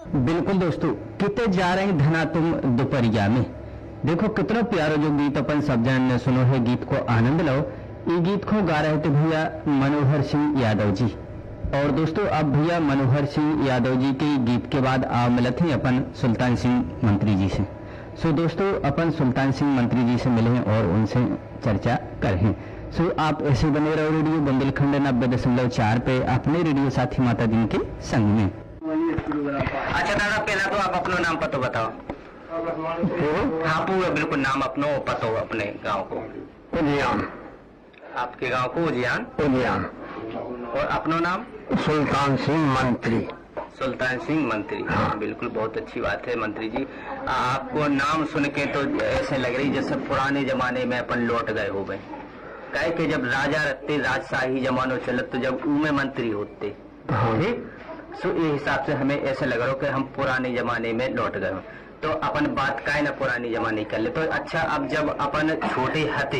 बिल्कुल दोस्तों, किते जा रहे धना तुम दोपहरिया में। देखो कितना प्यारा जो गीत अपन सब जन ने सुनो है, गीत को आनंद लो। ये गीत को गा रहे थे भैया मनोहर सिंह यादव जी। और दोस्तों अब भैया मनोहर सिंह यादव जी के गीत के बाद आ मिले थे अपन सुल्तान सिंह मंत्री जी से। सो दोस्तों अपन सुल्तान सिंह मंत्री जी से मिले हैं और उनसे चर्चा करें। सो आप ऐसे बने रहो रेडियो बुंदेलखंड 90.4 पे अपने रेडियो साथी माता दिन के संग में। अच्छा दादा, पहला तो आप अपना नाम पतो बताओ। हाँ पूरा बिल्कुल नाम अपनो पतो अपने गांव को। उजियान। आपके गांव को उजियान। उजियान। और अपनो नाम? सुल्तान सिंह मंत्री। सुल्तान सिंह मंत्री। हाँ बिल्कुल, बहुत अच्छी बात है मंत्री जी। आपको नाम सुन के तो ऐसे लग रही जैसे पुराने जमाने में अपन लौट गए हो गए। कहे कि जब राजा रहते, राजशाही जमानो चलत, तो जब उमे मंत्री होते। ठीक, सो ये हिसाब से हमें ऐसे लग रहा हो कि हम पुराने जमाने में लौट गए। तो अपन बात काहे ना पुरानी जमाने कर ले। तो अच्छा, अब जब अपन छोटे हते